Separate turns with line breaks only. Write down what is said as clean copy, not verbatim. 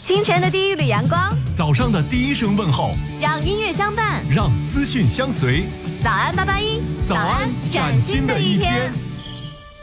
清晨的第一缕阳光，
早上的第一声问候，
让音乐相伴，
让资讯相随。
早安881，
早安，崭新的一天。